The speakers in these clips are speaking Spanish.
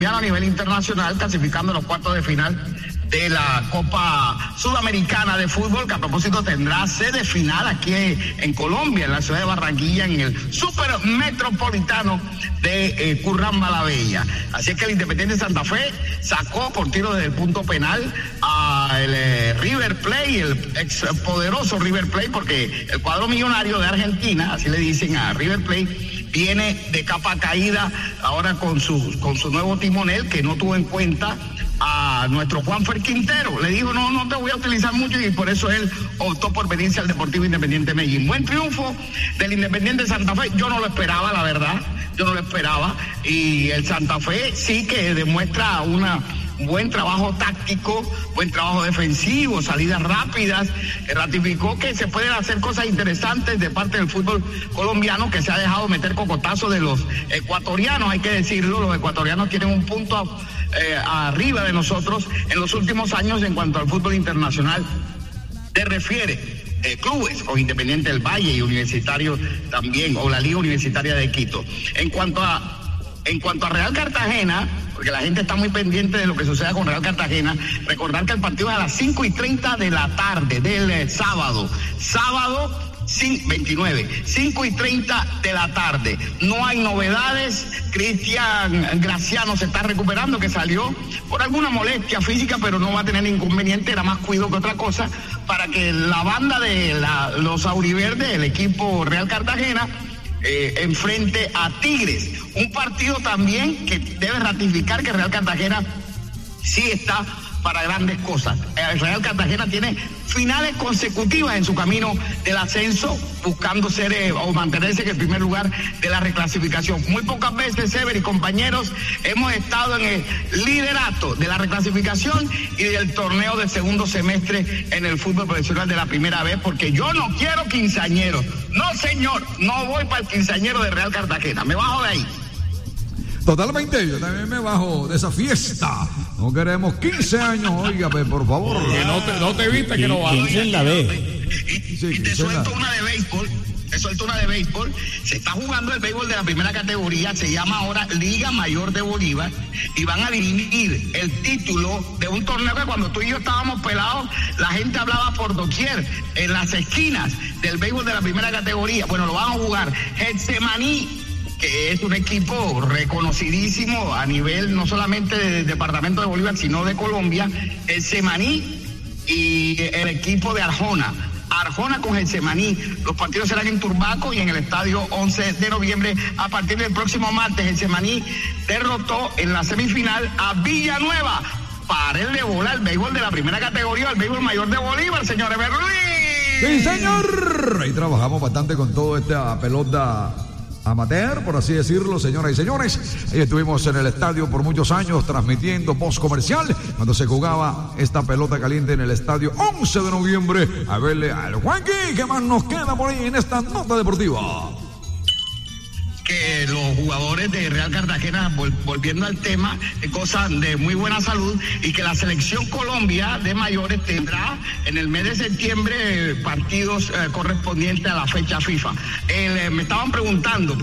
a nivel internacional, clasificando los cuartos de final de la Copa Sudamericana de Fútbol, que a propósito tendrá sede final aquí en Colombia, en la ciudad de Barranquilla, en el Super Metropolitano de Curramba la Bella. Así es que el Independiente Santa Fe sacó por tiro desde el punto penal al River Plate, el ex poderoso River Plate, porque el cuadro millonario de Argentina, así le dicen a River Plate, viene de capa caída ahora con su nuevo timonel, que no tuvo en cuenta a nuestro Juanfer Quintero. Le dijo, no te voy a utilizar mucho, y por eso él optó por venirse al Deportivo Independiente Medellín. Buen triunfo del Independiente Santa Fe. Yo no lo esperaba, la verdad. Yo no lo esperaba. Y el Santa Fe sí que demuestra buen trabajo táctico, buen trabajo defensivo, salidas rápidas, ratificó que se pueden hacer cosas interesantes de parte del fútbol colombiano, que se ha dejado meter cocotazo de los ecuatorianos, hay que decirlo. Los ecuatorianos tienen un punto arriba de nosotros en los últimos años en cuanto al fútbol internacional se refiere. Clubes o Independiente del Valle y Universitario también, o la Liga Universitaria de Quito. En cuanto a Real Cartagena, porque la gente está muy pendiente de lo que suceda con Real Cartagena, recordar que el partido es a las 5:30 de la tarde del sábado 29, 5:30 de la tarde. No hay novedades. Cristian Graciano se está recuperando, que salió por alguna molestia física, pero no va a tener inconveniente, era más cuido que otra cosa, para que la banda de los auriverdes, el equipo Real Cartagena, enfrente a Tigres. Un partido también que debe ratificar que Real Cartagena sí está para grandes cosas. El Real Cartagena tiene finales consecutivas en su camino del ascenso, buscando ser o mantenerse en el primer lugar de la reclasificación. Muy pocas veces, Sever y compañeros, hemos estado en el liderato de la reclasificación y del torneo del segundo semestre en el fútbol profesional de la primera vez, porque yo no quiero quinceañeros. No, señor, no voy para el quinceañero de Real Cartagena, me bajo de ahí. Totalmente, yo también me bajo de esa fiesta. No queremos 15 años, óigame, por favor. Que no te viste que no va. 15 en la B. Y te suelto una de béisbol. Se está jugando el béisbol de la primera categoría, se llama ahora Liga Mayor de Bolívar, y van a dividir el título de un torneo que cuando tú y yo estábamos pelados, la gente hablaba por doquier, en las esquinas del béisbol de la primera categoría. Bueno, lo van a jugar Getsemaní, que es un equipo reconocidísimo a nivel no solamente del departamento de Bolívar, sino de Colombia, el Semaní y el equipo de Arjona con el Semaní. Los partidos serán en Turbaco y en el estadio 11 de noviembre. A partir del próximo martes, el Semaní derrotó en la semifinal a Villanueva. Párenle bola al béisbol de la primera categoría, al béisbol mayor de Bolívar, señores. Berlín. Sí, señor. Ahí trabajamos bastante con toda esta pelota amateur, por así decirlo, señoras y señores. Ahí estuvimos en el estadio por muchos años transmitiendo post comercial cuando se jugaba esta pelota caliente en el estadio 11 de noviembre. A verle al Juanqui, ¿qué más nos queda por ahí en esta nota deportiva? Que los jugadores de Real Cartagena, volviendo al tema, gozan de muy buena salud, y que la selección Colombia de mayores tendrá en el mes de septiembre partidos correspondientes a la fecha FIFA. Me estaban preguntando,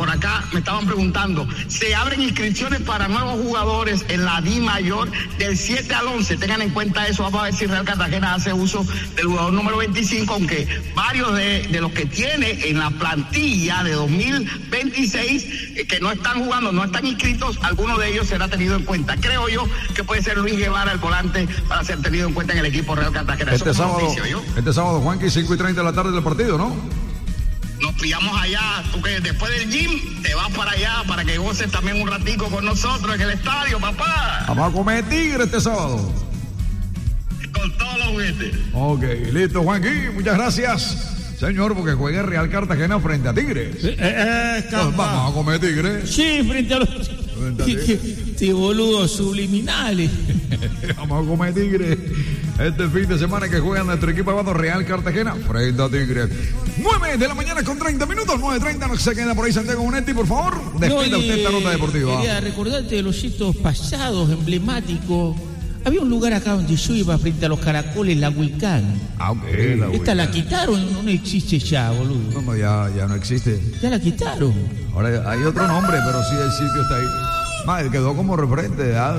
¿se abren inscripciones para nuevos jugadores en la D mayor del 7 al 11? Tengan en cuenta eso. Vamos a ver si Real Cartagena hace uso del jugador número 25, aunque varios de los que tiene en la plantilla de 2026 que no están jugando, no están inscritos, alguno de ellos será tenido en cuenta. Creo yo que puede ser Luis Guevara el volante para ser tenido en cuenta en el equipo Real Cartagena. Este sábado, Juanqui, 5:30 de la tarde del partido, ¿no? Nos pillamos allá, tú que después del gym te vas para allá para que goces también un ratico con nosotros en el estadio, papá. Vamos a comer tigre este sábado. Con todos los juguetes. Ok, listo, Juanqui, muchas gracias. Señor, porque juegue Real Cartagena frente a Tigres. Vamos a comer Tigres. Sí, frente a los... Este boludos subliminales. Vamos a comer Tigres. Este fin de semana que juega nuestro equipo llamado Real Cartagena frente a Tigres. 9 de la mañana con 30 minutos. 9:30, no se queda por ahí Santiago Monetti, por favor. Despida usted esta nota deportiva. Quería recordarte de los hitos pasados emblemáticos. Había un lugar acá donde yo iba frente a los caracoles, la Huicán. Ah, ok. Esta la quitaron, no existe ya, boludo. No, ya no existe. Ya la quitaron. Ahora hay otro nombre, pero sí el sitio está ahí. Madre, quedó como referente.